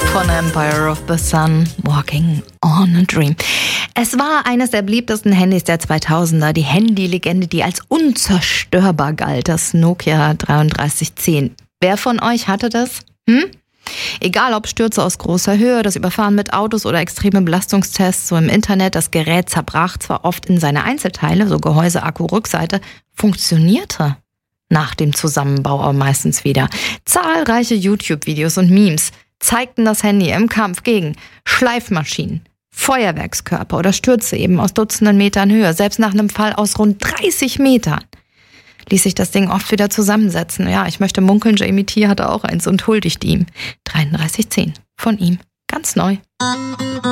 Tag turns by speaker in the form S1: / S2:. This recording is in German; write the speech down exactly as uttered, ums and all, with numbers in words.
S1: Von Empire of the Sun, Walking on a Dream. Es war eines der beliebtesten Handys der zweitausender, die Handylegende, die als unzerstörbar galt, das Nokia dreiunddreißig zehn. Wer von euch hatte das? Hm? Egal ob Stürze aus großer Höhe, das Überfahren mit Autos oder extreme Belastungstests, so im Internet, das Gerät zerbrach zwar oft in seine Einzelteile, so Gehäuse, Akku, Rückseite, funktionierte nach dem Zusammenbau aber meistens wieder. Zahlreiche YouTube-Videos und Memes zeigten das Handy im Kampf gegen Schleifmaschinen, Feuerwerkskörper oder Stürze eben aus Dutzenden Metern Höhe. Selbst nach einem Fall aus rund dreißig Metern ließ sich das Ding oft wieder zusammensetzen. Ja, ich möchte munkeln, Jamie T. hatte auch eins und huldigt ihm. dreiunddreißig zehn von ihm, ganz neu.